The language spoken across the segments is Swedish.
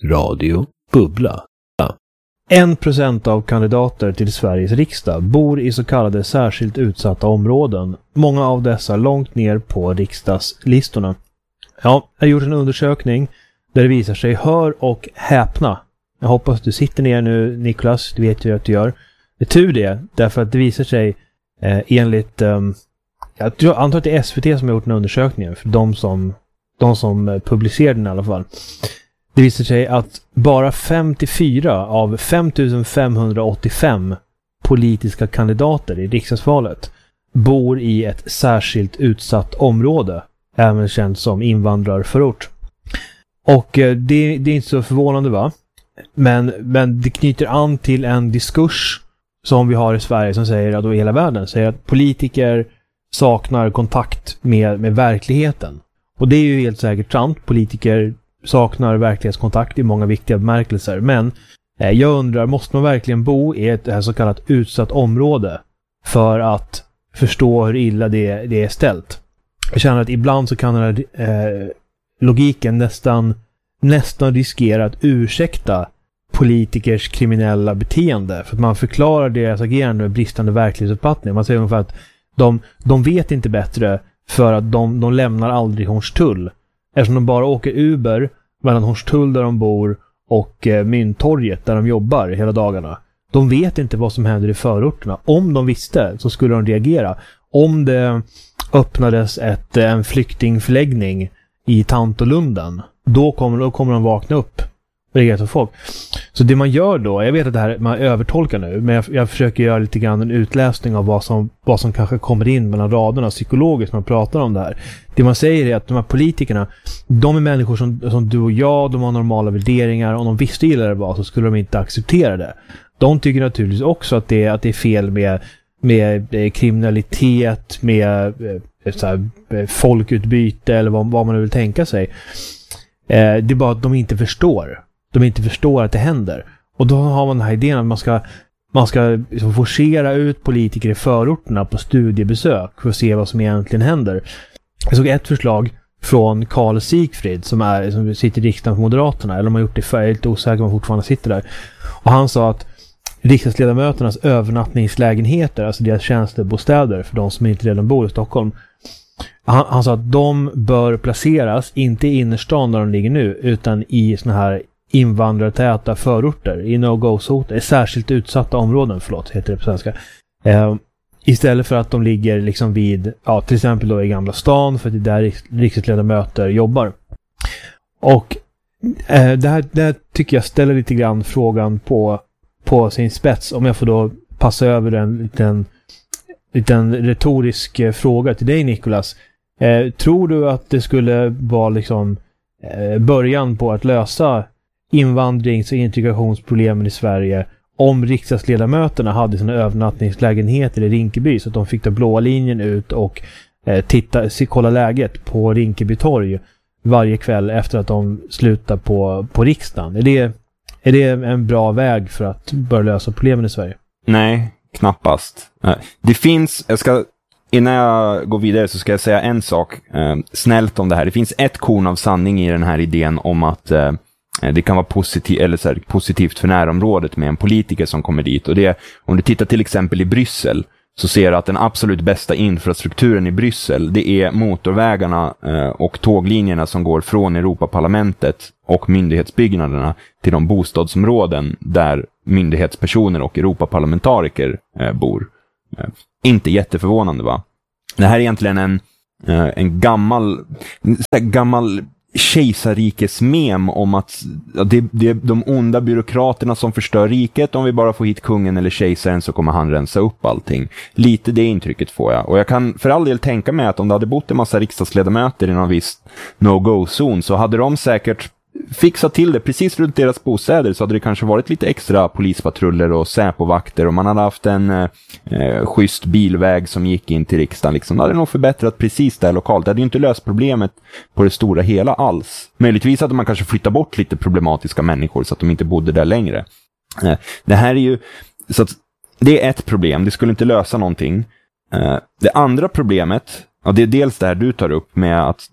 Radio Bubbla. 1% av kandidater till Sveriges riksdag bor i så kallade särskilt utsatta områden. Många av dessa långt ner på riksdagslistorna. Ja, jag har gjort en undersökning där det visar sig, hör och häpna. Jag hoppas att du sitter ner nu, Niklas. Du vet ju att du gör. Det är tur det, därför att det visar sig enligt... jag antar att det är SVT som har gjort den undersökningen, för de som publicerar den i alla fall. Det visar sig att bara 54 av 5585 politiska kandidater i riksdagsvalet bor i ett särskilt utsatt område, även känt som invandrarförort. Och det är inte så förvånande, va? Men det knyter an till en diskurs som vi har i Sverige som säger att, och i hela världen säger att politiker saknar kontakt med verkligheten. Och det är ju helt säkert sant. Politiker saknar verklighetskontakt i många viktiga bemärkelser. Men jag undrar, måste man verkligen bo i ett så kallat utsatt område för att förstå hur illa det är ställt? Jag känner att ibland så kan den här logiken nästan riskera att ursäkta politikers kriminella beteende. För att man förklarar deras agerande med bristande verklighetsuppfattning. Man säger ungefär att de vet inte bättre för att de lämnar aldrig Hornstull. Eftersom de bara åker Uber mellan Hornstull där de bor och Mynttorget där de jobbar hela dagarna. De vet inte vad som händer i förorterna. Om de visste så skulle de reagera. Om det öppnades en flyktingförläggning i Tantolunden, då kommer de vakna upp och reagera till folk. Så det man gör då, jag vet att det här man övertolkar nu, men jag försöker göra lite grann en utläsning av vad som kanske kommer in mellan raderna psykologiskt när man pratar om det här. Det man säger är att de här politikerna, de är människor som du och jag, de har normala värderingar. Om de visste illa det var så skulle de inte acceptera det. De tycker naturligtvis också att det är fel med kriminalitet, med folkutbyte eller vad man nu vill tänka sig. Det är bara att de inte förstår. De inte förstår att det händer. Och då har man den här idén att man ska liksom forcera ut politiker i förorterna på studiebesök för att se vad som egentligen händer. Jag såg ett förslag från Carl Sigfrid som sitter i riksdagen för Moderaterna, eller de har gjort det för, jag är lite osäker om han fortfarande sitter där. Och han sa att riksdagsledamöternas övernattningslägenheter, alltså deras tjänstebostäder för de som inte redan bor i Stockholm, han sa att de bör placeras inte i innerstan där de ligger nu, utan i såna här invandrartäta förorter, i no-go-zoner, särskilt utsatta områden, heter det på svenska. Istället för att de ligger liksom vid, till exempel då i Gamla stan, för att det är där riksdagsledamöter jobbar. Och det här tycker jag ställer lite grann frågan på sin spets, om jag får då passa över en liten retorisk fråga till dig, Nicolas. Tror du att det skulle vara liksom början på att lösa invandrings- och integrationsproblemen i Sverige om riksdagsledamöterna hade sina övernattningslägenheter i Rinkeby, så att de fick ta blåa linjen ut och kolla läget på Rinkeby torg varje kväll efter att de slutar på riksdagen? Är det en bra väg för att börja lösa problemen i Sverige? Nej, knappast. Det finns, innan jag går vidare så ska jag säga en sak snällt om det här. Det finns ett korn av sanning i den här idén om att det kan vara positivt för närområdet med en politiker som kommer dit. Och det, om du tittar till exempel i Bryssel, så ser du att den absolut bästa infrastrukturen i Bryssel, det är motorvägarna och tåglinjerna som går från Europaparlamentet och myndighetsbyggnaderna till de bostadsområden där myndighetspersoner och Europaparlamentariker bor. Inte jätteförvånande, va? Det här är egentligen en gammal kejsarrikes mem om att det är de onda byråkraterna som förstör riket. Om vi bara får hit kungen eller kejsaren så kommer han rensa upp allting. Lite det intrycket får jag. Och jag kan för all del tänka mig att om det hade bott en massa riksdagsledamöter i någon viss no-go-zon, så hade de säkert fixat till det precis runt deras bostäder, så hade det kanske varit lite extra polispatruller och säpovakter, och man hade haft en schysst bilväg som gick in till riksdagen. Liksom. Det hade nog förbättrat precis där lokalt. Det hade ju inte löst problemet på det stora hela alls. Möjligtvis hade man kanske flyttat bort lite problematiska människor så att de inte bodde där längre. Det här är ju, så att det är ett problem. Det skulle inte lösa någonting. Det andra problemet Ja, det är dels det här du tar upp med att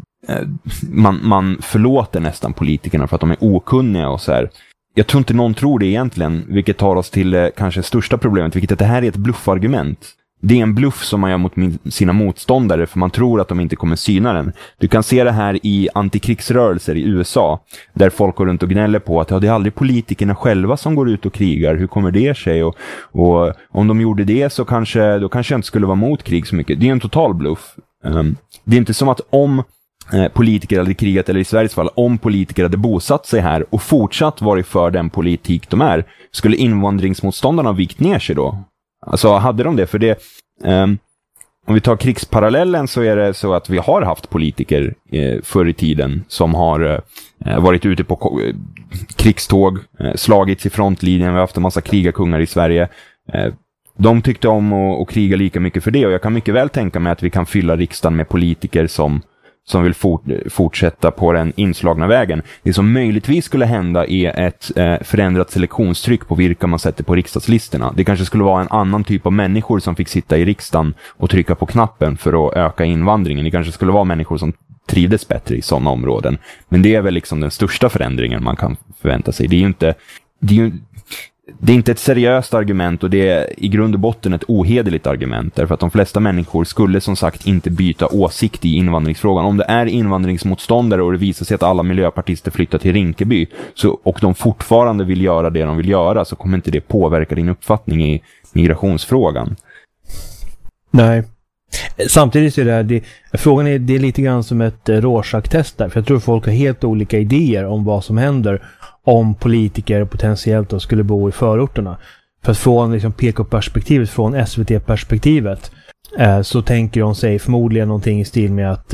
man förlåter nästan politikerna för att de är okunniga och så här. Jag tror inte någon tror det egentligen, vilket tar oss till kanske största problemet, vilket är att det här är ett bluffargument. Det är en bluff som man gör mot sina motståndare för man tror att de inte kommer syna den. Du kan se det här i antikrigsrörelser i USA där folk går runt och gnäller på att det är aldrig politikerna själva som går ut och krigar. Hur kommer det sig? Och om de gjorde det så kanske jag inte skulle vara mot krig så mycket. Det är en total bluff. Det är inte som att om politiker hade krigat, eller i Sveriges fall, om politiker hade bosatt sig här och fortsatt varit för den politik de är, skulle invandringsmotståndarna ha vikt ner sig då? Alltså hade de det? För det, om vi tar krigsparallellen så är det så att vi har haft politiker förr i tiden som har varit ute på krigståg, slagits i frontlinjen, vi har haft en massa krigarkungar i Sverige. De tyckte om att kriga lika mycket för det, och jag kan mycket väl tänka mig att vi kan fylla riksdagen med politiker som vill fortsätta på den inslagna vägen. Det som möjligtvis skulle hända är ett förändrat selektionstryck på vilka man sätter på riksdagslistorna. Det kanske skulle vara en annan typ av människor som fick sitta i riksdagen och trycka på knappen för att öka invandringen. Det kanske skulle vara människor som trivdes bättre i sådana områden. Men det är väl liksom den största förändringen man kan förvänta sig. Det är inte ett seriöst argument, och det är i grund och botten ett ohederligt argument, därför att de flesta människor skulle som sagt inte byta åsikt i invandringsfrågan. Om det är invandringsmotståndare och det visar sig att alla miljöpartister flyttar till Rinkeby och de fortfarande vill göra det de vill göra, så kommer inte det påverka din uppfattning i migrationsfrågan. Nej. Samtidigt är frågan är lite grann som ett Rorschach-test där, för jag tror folk har helt olika idéer om vad som händer om politiker potentiellt då skulle bo i förorterna. För att från liksom PK-perspektivet, från SVT-perspektivet, så tänker de sig förmodligen någonting i stil med att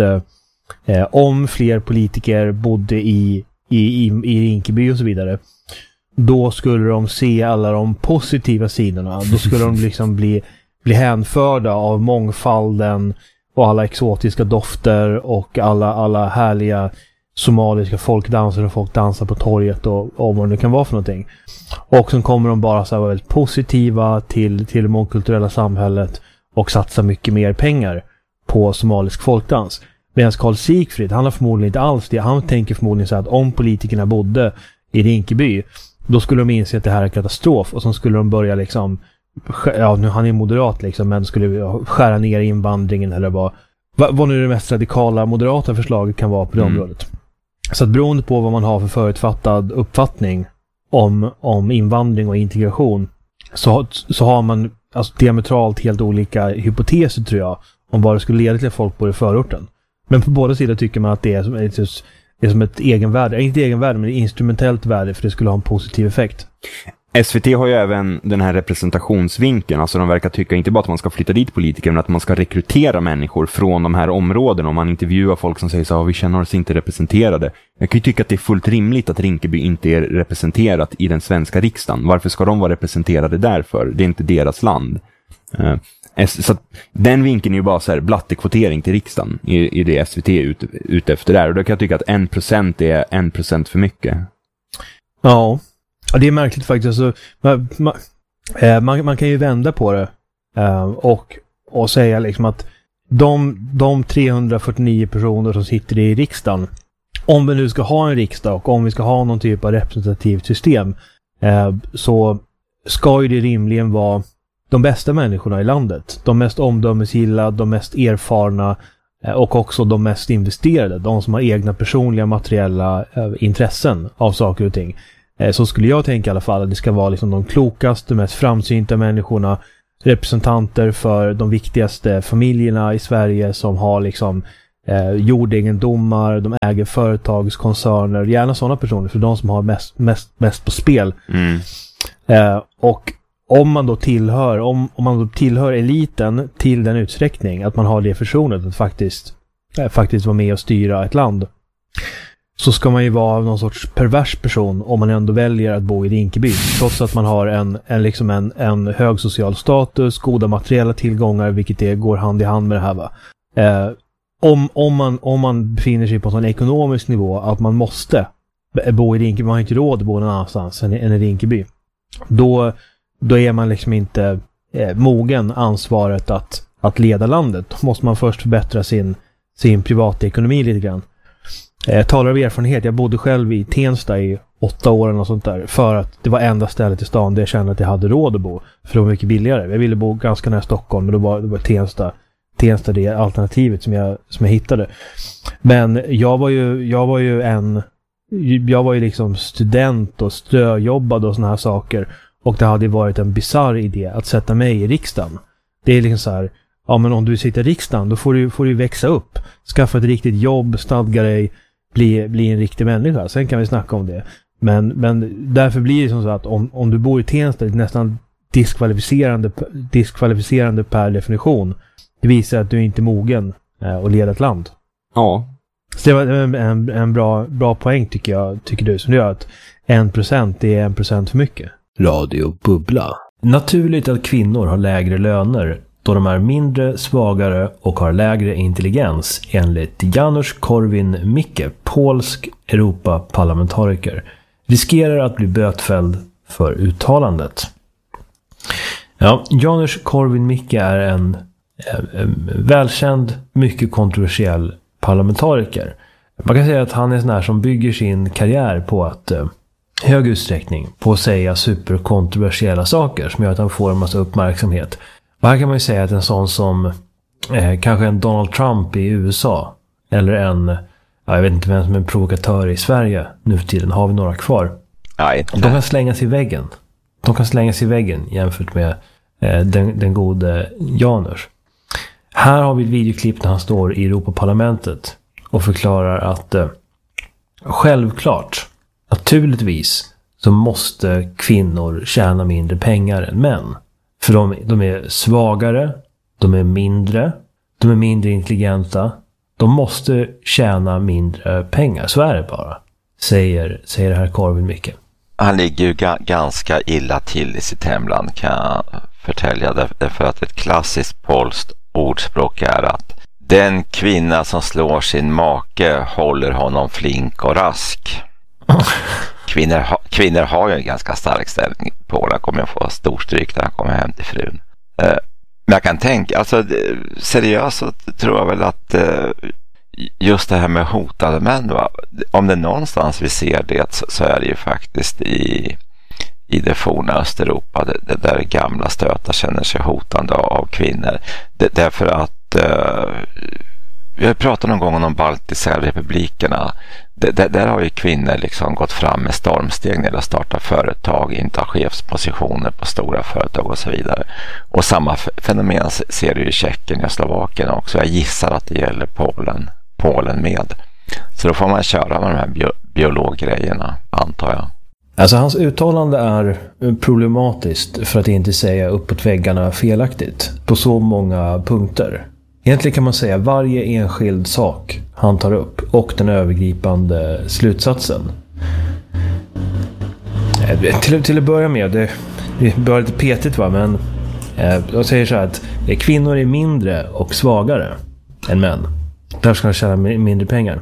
om fler politiker bodde i Rinkeby och så vidare, då skulle de se alla de positiva sidorna. Då skulle de liksom bli hänförda av mångfalden och alla exotiska dofter och alla härliga somaliska folkdanser och folk dansar på torget och vad det kan vara för någonting. Och så kommer de bara så här väldigt positiva till det mångkulturella samhället och satsa mycket mer pengar på somalisk folkdans. Medan Karl Sigfrid, han har förmodligen inte alls det. Han tänker förmodligen så här att om politikerna bodde i Rinkeby, då skulle de inse att det här är katastrof, och så skulle de börja liksom, ja, nu han är moderat liksom, men skulle skära ner invandringen eller vad nu det mest radikala moderata förslaget kan vara på det området. Så att beroende på vad man har för förutfattad uppfattning om invandring och integration, så har man alltså diametralt helt olika hypoteser, tror jag, om vad det skulle leda till att folk bor i förorten. Men på båda sidor tycker man att det är som ett egenvärde. Inte egenvärde, men ett instrumentellt värde, för det skulle ha en positiv effekt. SVT har ju även den här representationsvinkeln, alltså de verkar tycka inte bara att man ska flytta dit politiker, men att man ska rekrytera människor från de här områdena. Om man intervjuar folk som säger så här, vi känner oss inte representerade. Jag kan ju tycka att det är fullt rimligt att Rinkeby inte är representerat i den svenska riksdagen. Varför ska de vara representerade därför? Det är inte deras land. Så att den vinkeln är ju bara så här blattekvotering till riksdagen i det SVT är ute efter där. Och då kan jag tycka att 1% är 1% för mycket. Ja. Ja, det är märkligt faktiskt. Alltså, man kan ju vända på det och säga liksom att de 349 personer som sitter i riksdagen, om vi nu ska ha en riksdag och om vi ska ha någon typ av representativt system, så ska ju det rimligen vara de bästa människorna i landet. De mest omdömesgilla, de mest erfarna och också de mest investerade. De som har egna personliga materiella intressen av saker och ting. Så skulle jag tänka i alla fall att det ska vara liksom de klokaste, mest framsynta människorna, representanter för de viktigaste familjerna i Sverige som har liksom jordegendomar, de äger företagskoncerner, gärna sådana personer, för de som har mest på spel. Och om man då tillhör eliten till den utsträckning att man har det förtroendet att faktiskt vara med och styra ett land, så ska man ju vara någon sorts pervers person om man ändå väljer att bo i Rinkeby, trots att man har en hög social status, goda materiella tillgångar, vilket går hand i hand med det här, va. Om man befinner sig på en sån ekonomisk nivå att man måste bo i Rinkeby, man har inte råd att bo någon annanstans än i Rinkeby, då är man liksom inte mogen ansvaret att att leda landet. Då måste man först förbättra sin privatekonomi lite grann. Jag talar av erfarenhet. Jag bodde själv i Tensta i 8 år eller något sånt där. För att det var enda stället i stan där jag kände att jag hade råd att bo. För det var mycket billigare. Jag ville bo ganska nära Stockholm, men då var Tensta det alternativet som jag hittade. Men jag var ju liksom student och ströjobbad och såna här saker. Och det hade varit en bizarr idé att sätta mig i riksdagen. Det är liksom så här, ja men om du sitter i riksdagen då får du växa upp. Skaffa ett riktigt jobb, stadga dig, bli en riktig människa. Sen kan vi snacka om det. Men därför blir det som så att om du bor i Tensta, det är nästan diskvalificerande per definition. Det visar att du inte är mogen att leda ett land. Ja. Så det var en bra poäng tycker du, som gör att 1% är 1% för mycket. Radio Bubbla. Naturligt att kvinnor har lägre löner då de är mindre, svagare och har lägre intelligens enligt Janusz Korwin-Mikke, polsk Europaparlamentariker, riskerar att bli bötfälld för uttalandet. Ja, Janusz Korwin-Mikke är en välkänd, mycket kontroversiell parlamentariker. Man kan säga att han är sån här som bygger sin karriär på att hög utsträckning på att säga superkontroversiella saker som gör att han får en massa uppmärksamhet. Och här kan man ju säga att en sån som kanske en Donald Trump i USA eller jag vet inte vem som är en provokatör i Sverige nu för tiden, har vi några kvar. Nej. De kan slängas i väggen. Jämfört med den gode Janusz. Här har vi ett videoklipp när han står i Europaparlamentet och förklarar att självklart, naturligtvis, så måste kvinnor tjäna mindre pengar än män. För de är svagare, de är mindre intelligenta. De måste tjäna mindre pengar, så är det bara. Säger det här Korwin-Mikke. Han ligger ju ganska illa till i sitt hemland, kan jag förtälja. Därför att ett klassiskt polskt ordspråk är att den kvinna som slår sin make håller honom flink och rask. Kvinnor har ju en ganska stark ställning. Polen kommer att få storstryk när han kommer hem till frun. Men jag kan tänka, alltså seriöst så tror jag väl att just det här med hotade män, va? Om det någonstans vi ser det så är det ju faktiskt i det forna Östeuropa där gamla stötar känner sig hotande av kvinnor. Därför att vi har pratat någon gång om de baltiska republikerna. Där har ju kvinnor liksom gått fram med stormsteg när de startar företag, intar chefspositioner på stora företag och så vidare. Och samma fenomen ser du i Tjeckien och Slovakien också. Jag gissar att det gäller Polen med. Så då får man köra med de här biologgrejerna, antar jag. Alltså hans uttalande är problematiskt, för att inte säga uppåt väggarna felaktigt, på så många punkter. Egentligen kan man säga varje enskild sak han tar upp och den övergripande slutsatsen. Till att börja med, det börjar lite petigt, va, men jag säger så här att kvinnor är mindre och svagare än män. Där ska de tjäna mindre pengar.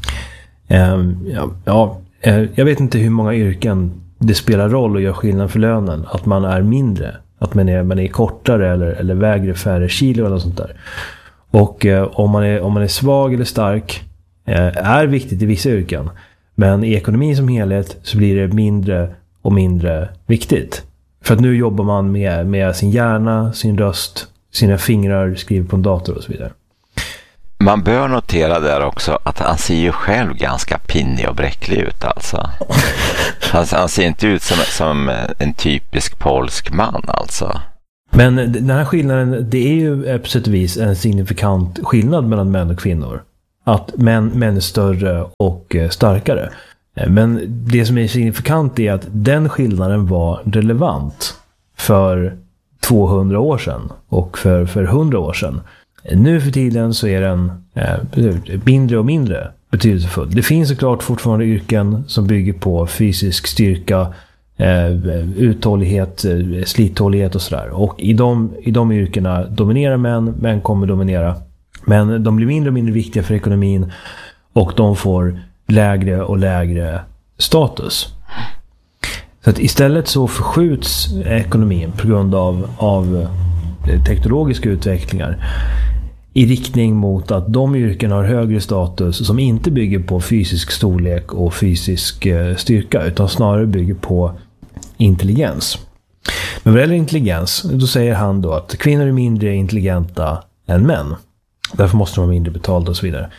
Jag vet inte hur många yrken det spelar roll och gör skillnad för lönen. Att man är mindre, att man är kortare eller väger färre kilo eller sånt där. Och om man är svag eller stark är viktigt i vissa yrken. Men i ekonomin som helhet så blir det mindre och mindre viktigt. För att nu jobbar man med sin hjärna, sin röst, sina fingrar, skriver på en dator och så vidare. Man bör notera där också att han ser ju själv ganska pinnig och bräcklig ut alltså. Han ser inte ut som en typisk polsk man alltså. Men den här skillnaden, det är ju på sätt och vis en signifikant skillnad mellan män och kvinnor. Att män är större och starkare. Men det som är signifikant är att den skillnaden var relevant för 200 år sedan och för 100 år sedan. Nu för tiden så är den mindre och mindre betydelsefull. Det finns såklart fortfarande yrken som bygger på fysisk styrka, uthållighet, slithållighet och sådär. Och i de yrkena dominerar män kommer dominera. Men de blir mindre och mindre viktiga för ekonomin och de får lägre och lägre status. Så att istället så förskjuts ekonomin på grund av teknologiska utvecklingar i riktning mot att de yrken har högre status som inte bygger på fysisk storlek och fysisk styrka, utan snarare bygger på intelligens. Men vad gäller intelligens, då säger han då att kvinnor är mindre intelligenta än män. Därför måste de vara mindre betalda och så vidare.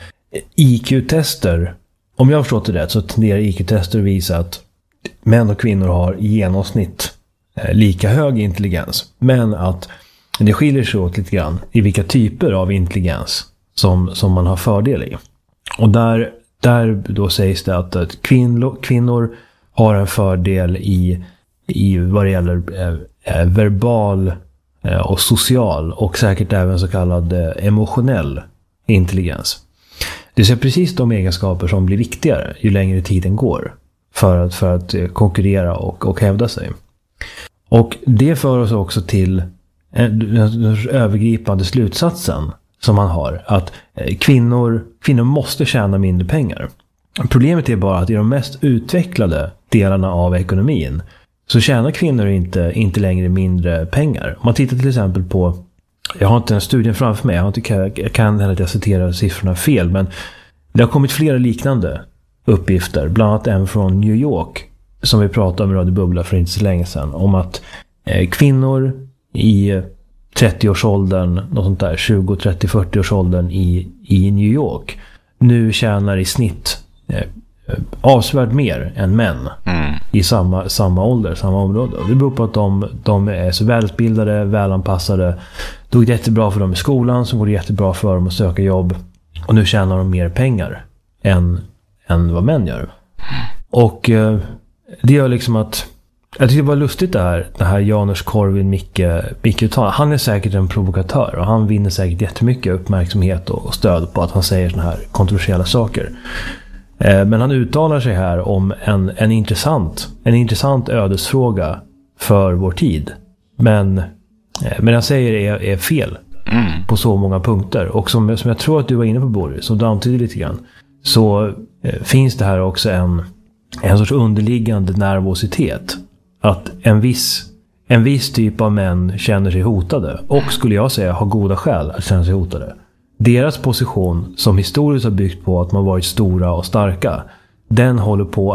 IQ-tester, om jag har förstått det rätt, så tenderar IQ-tester att visa att män och kvinnor har i genomsnitt lika hög intelligens. Men att det skiljer sig åt lite grann i vilka typer av intelligens som man har fördel i. Och där då sägs det att kvinnor har en fördel i vad det gäller verbal och social och säkert även så kallad emotionell intelligens. Det är precis de egenskaper som blir viktigare ju längre tiden går för att konkurrera och hävda sig. Och det för oss också till den övergripande slutsatsen som man har, att kvinnor måste tjäna mindre pengar. Problemet är bara att i de mest utvecklade delarna av ekonomin så tjänar kvinnor inte längre mindre pengar. Om man tittar till exempel på, jag har inte en studie framför mig, jag kan hända att jag citerar siffrorna fel, men det har kommit flera liknande uppgifter, bland annat en från New York som vi pratade om i Radio Bubbla för inte så länge sedan, om att kvinnor i 30-årsåldern, något sånt där, 20, 30, 40-årsåldern i New York nu tjänar i snitt avsevärt mer än män i samma ålder, samma område. Och det beror på att de är så välutbildade, välanpassade. Det går jättebra för dem i skolan, så går det jättebra för dem att söka jobb. Och nu tjänar de mer pengar än vad män gör. Och det gör liksom att jag tycker det var lustigt det här Janusz Korwin-Mikke uttalar. Han är säkert en provokatör och han vinner säkert jättemycket uppmärksamhet och stöd på att han säger såna här kontroversiella saker. Men han uttalar sig här om en intressant ödesfråga för vår tid. Men jag säger är fel på så många punkter. Och som jag tror att du var inne på, Boris, som du antydde lite grann, så finns det här också en sorts underliggande nervositet. Att en viss typ av män känner sig hotade och, skulle jag säga, har goda skäl att känna sig hotade. Deras position, som historiskt har byggt på att man varit stora och starka, den håller på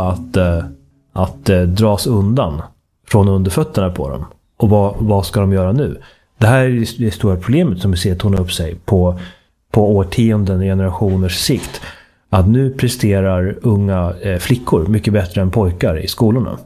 att dras undan från underfötterna på dem. Och vad ska de göra nu? Det här är det stora problemet som vi ser torna upp sig på årtionden och generationers sikt. Att nu presterar unga flickor mycket bättre än pojkar i skolorna.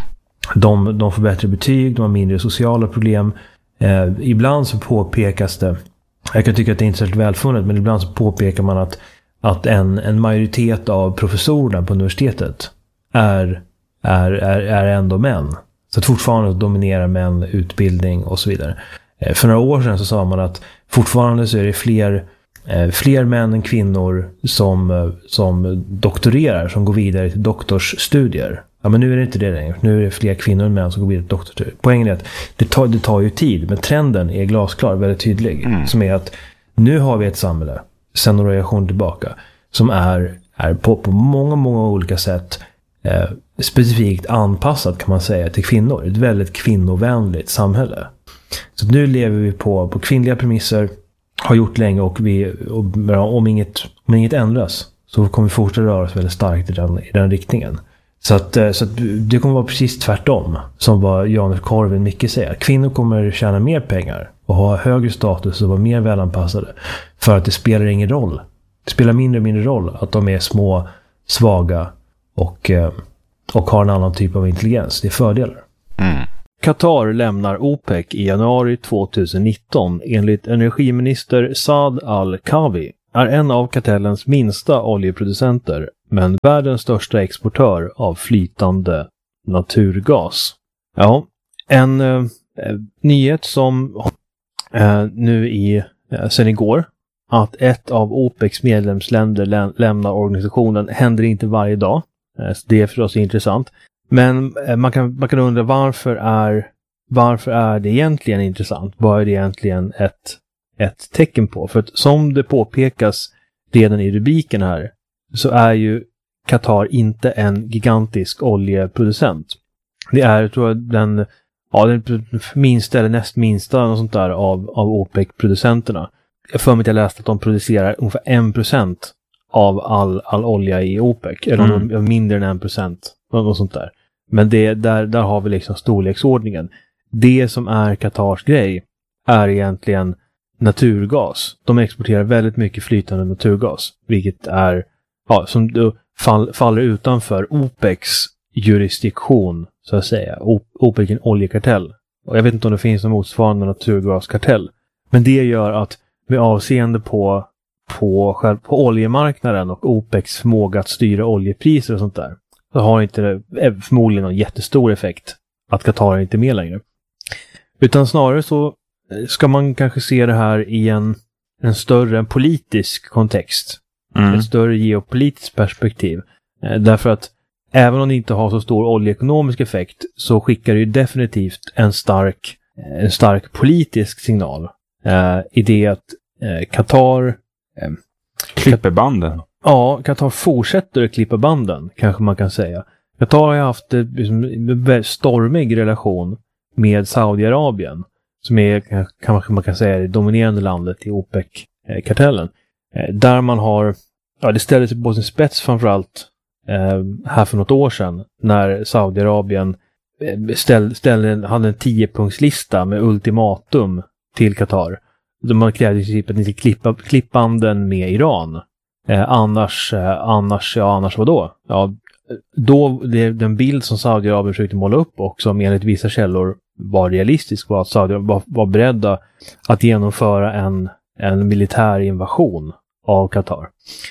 De får bättre betyg, de har mindre sociala problem. Ibland så påpekas det, jag kan tycka att det är inte särskilt välfunnet, men ibland så påpekar man att en majoritet av professorerna på universitetet är ändå män. Så att fortfarande dominerar män utbildning och så vidare. För några år sedan så sa man att fortfarande så är det fler män än kvinnor som doktorerar, som går vidare till doktorsstudier. Ja, men nu är det inte det längre. Nu är det fler kvinnor än män som går vidare till doktorsstudier. Poängen är att det tar ju tid, men trenden är glasklar, väldigt tydlig. Som är att nu har vi ett samhälle, sedan några generationer tillbaka, som är på många, många olika sätt specifikt anpassat, kan man säga, till kvinnor. Ett väldigt kvinnovänligt samhälle. Så nu lever vi på kvinnliga premisser, har gjort länge, och om inget ändras så kommer vi fortsätta röra oss väldigt starkt i den riktningen. Så att det kommer vara precis tvärtom som vad Janusz Korwin-Mikke säger. Kvinnor kommer tjäna mer pengar och ha högre status och vara mer välanpassade, för att det spelar ingen roll. Det spelar mindre och mindre roll att de är små, svaga och har en annan typ av intelligens. Det är fördelar. Qatar lämnar OPEC i januari 2019. Enligt energiminister Saad Al-Kawi är en av kartellens minsta oljeproducenter, men världens största exportör av flytande naturgas. Ja, en nyhet som nu sen igår, att ett av OPECs medlemsländer lämnar organisationen, händer inte varje dag. Det är förstås intressant. Men man kan undra varför är det egentligen intressant? Vad är det egentligen ett tecken på? För att som det påpekas redan i rubriken här, så är ju Qatar inte en gigantisk oljeproducent. Det är, tror jag, den minsta eller näst minsta och sånt där av OPEC-producenterna. Jag för mig att jag läste att de producerar ungefär 1% av all olja i OPEC. Eller mindre än 1%. Och sånt där. Men där har vi liksom storleksordningen. Det som är Qatars grej är egentligen naturgas. De exporterar väldigt mycket flytande naturgas. Vilket är, som då faller utanför OPECs jurisdiktion, så att säga. OPEC är en oljekartell. Och jag vet inte om det finns någon motsvarande naturgaskartell. Men det gör att med avseende på oljemarknaden och OPECs förmåga att styra oljepriser och sånt där, så har inte det förmodligen någon jättestor effekt att Qatar inte är med längre. Utan snarare så ska man kanske se det här i en större politisk kontext. Ett större geopolitiskt perspektiv. Därför att även om det inte har så stor oljeekonomisk effekt, så skickar det ju definitivt en stark politisk signal. I det att Qatar klipper banden. Ja, Qatar fortsätter att klippa banden, kanske man kan säga. Qatar har haft en stormig relation med Saudiarabien, som är, kanske man kan säga, det dominerande landet i OPEC-kartellen. Där man har, det ställde sig på sin spets framförallt här för något år sedan, när Saudiarabien hade en 10-punktslista med ultimatum till Qatar. Man krävde i princip att ni ska klippa banden med Iran. Annars vadå? Ja, då den bild som Saudiarabien försökte måla upp och som enligt vissa källor var realistisk var att Saudiarabien var beredda att genomföra en militär invasion av Qatar.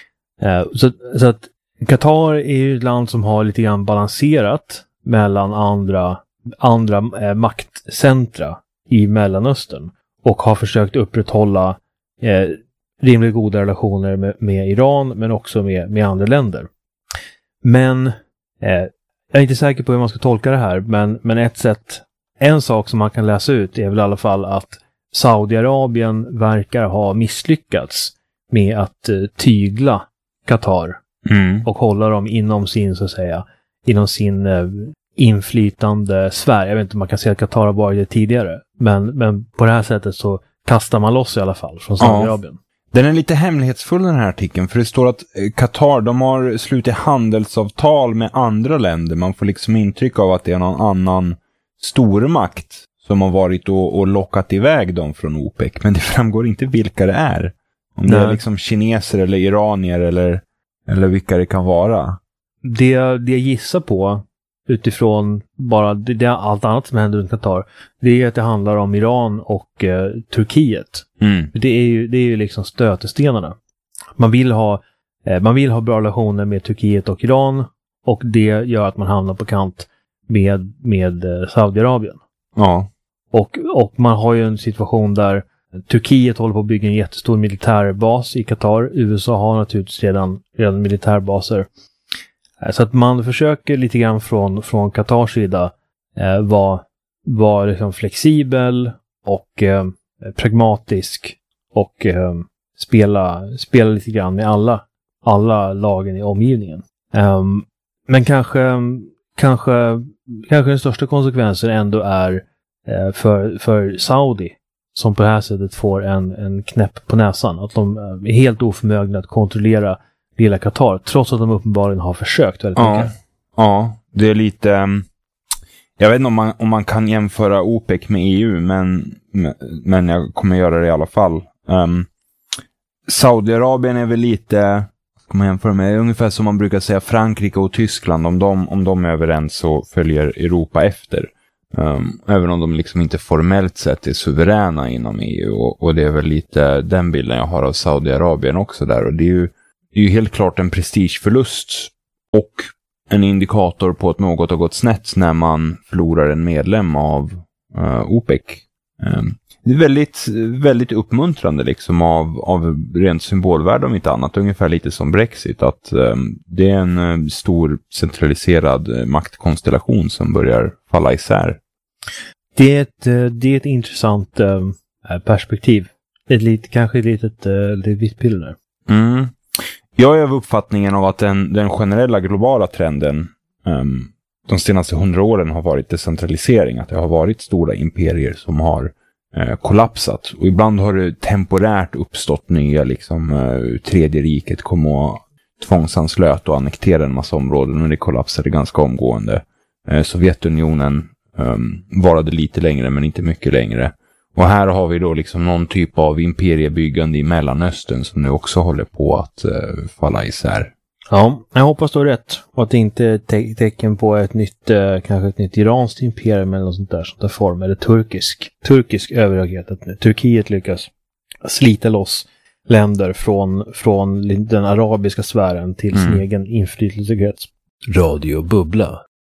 Så att Qatar är ju ett land som har lite grann balanserat mellan andra maktcentra i Mellanöstern och har försökt upprätthålla rimligt goda relationer med Iran, men också med andra länder. Men jag är inte säker på hur man ska tolka det här, men en sak som man kan läsa ut är väl i alla fall att Saudiarabien verkar ha misslyckats med att tygla Qatar och hålla dem inom sin, så att säga, inom sin inflytande sfär. Jag vet inte om man kan säga att Qatar har varit det tidigare, men på det här sättet så kastar man loss i alla fall från Saudiarabien. Den är lite hemlighetsfull, den här artikeln, för det står att Qatar, de har slutit handelsavtal med andra länder. Man får liksom intryck av att det är någon annan stormakt som har varit och lockat iväg dem från OPEC, men det framgår inte vilka det är. Om det är liksom kineser eller iranier eller vilka det kan vara. Det jag gissar på utifrån bara det allt annat som händer runt Qatar, det är att det handlar om Iran och Turkiet. Det är ju liksom stötestenarna. Man vill ha bra relationer med Turkiet och Iran, och det gör att man hamnar på kant med Saudiarabien. Ja. Och man har ju en situation där Turkiet håller på att bygga en jättestor militärbas i Qatar. USA har naturligtvis redan militärbaser. Så att man försöker lite grann från Qatars sida vara liksom flexibel och pragmatisk och spela lite grann med alla lagen i omgivningen. Men kanske den största konsekvensen ändå är för Saudi, som på det här sättet får en knäpp på näsan. Att de är helt oförmögna att kontrollera lilla Qatar, trots att de uppenbarligen har försökt väldigt mycket. Ja, det är lite... Jag vet inte om man kan jämföra OPEC med EU, men jag kommer göra det i alla fall. Saudiarabien är väl lite... Ska man jämföra med? Ungefär som man brukar säga Frankrike och Tyskland. Om de är överens så följer Europa efter. Även om de liksom inte formellt sett är suveräna inom EU. Och det är väl lite den bilden jag har av Saudiarabien också där. Och det är ju helt klart en prestigeförlust och en indikator på att något har gått snett när man förlorar en medlem av OPEC. Det är väldigt, väldigt uppmuntrande liksom av rent symbolvärde om inte annat. Ungefär lite som Brexit. Att det är en stor centraliserad maktkonstellation som börjar falla isär. Det är ett intressant perspektiv. Kanske ett litet vittpiller. Jag är av uppfattningen av att den generella globala trenden de senaste 100 åren har varit decentralisering. Att det har varit stora imperier som har kollapsat. Och ibland har det temporärt uppstått nya, Tredje riket kom och tvångsanslöt och annekterade en massa områden, men det kollapsade ganska omgående. Sovjetunionen varade lite längre, men inte mycket längre. Och här har vi då någon typ av imperiebyggande i Mellanöstern som nu också håller på att falla isär. Ja, jag hoppas du har rätt. Och att det inte är tecken på ett nytt, kanske ett nytt iranskt imperium eller något sånt där form. Eller turkisk överhöghet. Att Turkiet lyckas slita loss länder från den arabiska sfären till sin egen inflytelsekrets. Radio Bubbla.